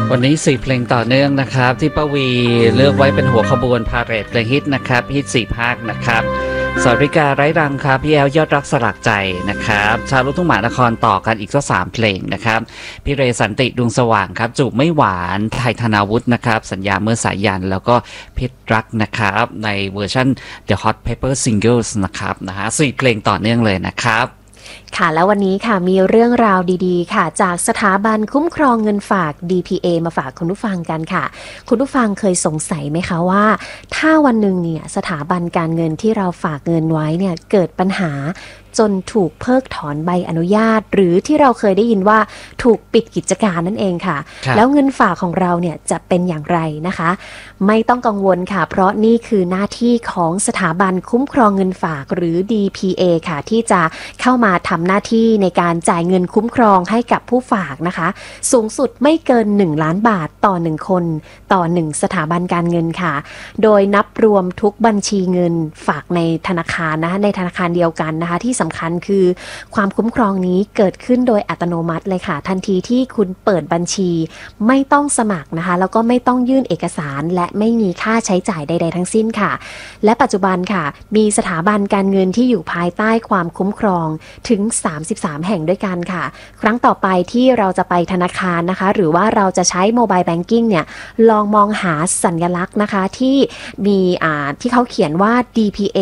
วันนี้4เพลงต่อเนื่องนะครับที่ป้าวีเลือกไว้เป็นหัวขบวนพาเหรดเพลงฮิตนะครับฮิต4ภาคนะครับสาริกาไร้รังครับพี่แอลยอดรักสลักใจนะครับชาวลูกทุ่งมหานครต่อกันอีกสัก3เพลงนะครับพี่เรสันติดวงสว่างครับจูบไม่หวานไทยธนาวุฒินะครับสัญญาเมื่อสายยันแล้วก็พิษรักนะครับในเวอร์ชัน The Hot Pepper Singles นะครับ4เพลงต่อเนื่องเลยนะครับค่ะแล้ววันนี้ค่ะมีเรื่องราวดีๆค่ะจากสถาบันคุ้มครองเงินฝาก DPA มาฝากคุณผู้ฟังกันค่ะคุณผู้ฟังเคยสงสัยไหมคะว่าถ้าวันหนึ่งเนี่ยสถาบันการเงินที่เราฝากเงินไว้เนี่ยเกิดปัญหาจนถูกเพิกถอนใบอนุญาตหรือที่เราเคยได้ยินว่าถูกปิดกิจการนั่นเองค่ะแล้วเงินฝากของเราเนี่ยจะเป็นอย่างไรนะคะไม่ต้องกังวลค่ะเพราะนี่คือหน้าที่ของสถาบันคุ้มครองเงินฝากหรือ DPA ค่ะที่จะเข้ามาทำหน้าที่ในการจ่ายเงินคุ้มครองให้กับผู้ฝากนะคะสูงสุดไม่เกิน1ล้านบาทต่อ1คนต่อ1สถาบันการเงินค่ะโดยนับรวมทุกบัญชีเงินฝากในธนาคารนะคะในธนาคารเดียวกันนะคะที่สำคัญคือความคุ้มครองนี้เกิดขึ้นโดยอัตโนมัติเลยค่ะทันทีที่คุณเปิดบัญชีไม่ต้องสมัครนะคะแล้วก็ไม่ต้องยื่นเอกสารและไม่มีค่าใช้จ่ายใดๆทั้งสิ้นค่ะและปัจจุบันค่ะมีสถาบันการเงินที่อยู่ภายใต้ความคุ้มครองถึง33แห่งด้วยกันค่ะครั้งต่อไปที่เราจะไปธนาคารนะคะหรือว่าเราจะใช้โมบายแบงกิ้งเนี่ยลองมองหาสัญลักษณ์นะคะที่มีที่เขาเขียนว่า DPA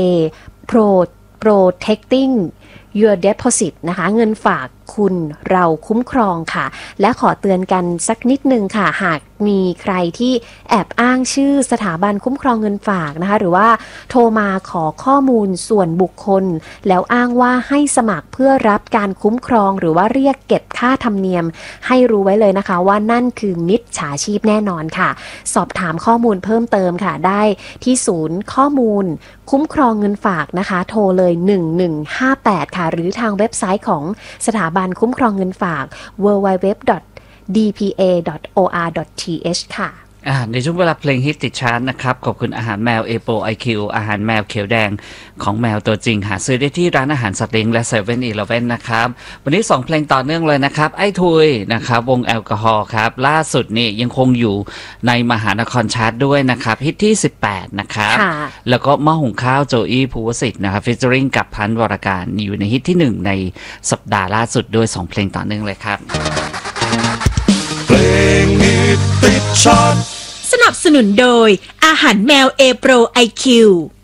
Protecting Your Deposit นะคะเงินฝากคุณเราคุ้มครองค่ะและขอเตือนกันสักนิดนึงค่ะหากมีใครที่แอบอ้างชื่อสถาบันคุ้มครองเงินฝากนะคะหรือว่าโทรมาขอข้อมูลส่วนบุคคลแล้วอ้างว่าให้สมัครเพื่อรับการคุ้มครองหรือว่าเรียกเก็บค่าธรรมเนียมให้รู้ไว้เลยนะคะว่านั่นคือมิจฉาชีพแน่นอนค่ะสอบถามข้อมูลเพิ่มเติมค่ะได้ที่ศูนย์ข้อมูลคุ้มครองเงินฝากนะคะโทรเลย1158ค่ะหรือทางเว็บไซต์ของสถาบันคุ้มครองเงินฝาก www.dpa.or.th ค่ะในช่วงเวลาเพลงฮิตติดชาร์ตนะครับขอบคุณอาหารแมวเอโปไอคิวอาหารแมวเขียวแดงของแมวตัวจริงหาซื้อได้ที่ร้านอาหารสัตว์เลี้ยงและเซเว่นอีเลฟเว่นนะครับวันนี้2เพลงต่อเนื่องเลยนะครับไอ้ทุยนะครับวงแอลกอฮอล์ครับล่าสุดนี่ยังคงอยู่ในมหานครชาร์ตด้วยนะครับฮิตที่18นะครับแล้วก็หม้อหุงข้าวโจอี้ภูวสิทธิ์นะครับฟิชเจอริงกับพันธ์วรการอยู่ในฮิตที่1ในสัปดาห์ล่าสุดด้วย2เพลงต่อเนื่องเลยครับเพลงฮิตติดชาร์ตสนับสนุนโดยอาหารแมวเอโปรไอคิว